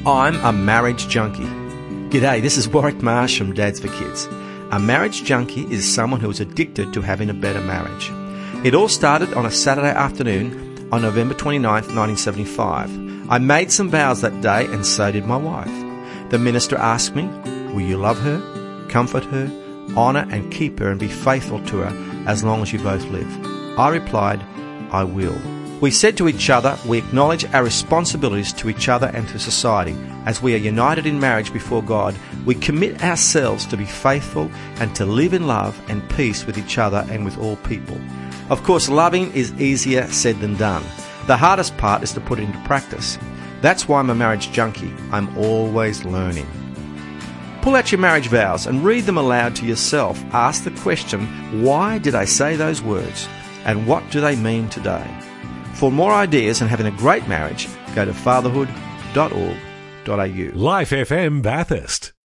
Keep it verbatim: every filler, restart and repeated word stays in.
I'm a marriage junkie. G'day, this is Warwick Marsh from Dads for Kids. A marriage junkie is someone who is addicted to having a better marriage. It all started on a Saturday afternoon on November twenty-ninth, nineteen seventy-five. I made some vows that day and so did my wife. The minister asked me, will you love her, comfort her, honour and keep her and be faithful to her as long as you both live? I replied, I will. We said to each other, we acknowledge our responsibilities to each other and to society. As we are united in marriage before God, we commit ourselves to be faithful and to live in love and peace with each other and with all people. Of course, loving is easier said than done. The hardest part is to put it into practice. That's why I'm a marriage junkie. I'm always learning. Pull out your marriage vows and read them aloud to yourself. Ask the question, why did I say those words? And what do they mean today? For more ideas on having a great marriage, go to fatherhood dot org dot a u. Life F M Bathurst.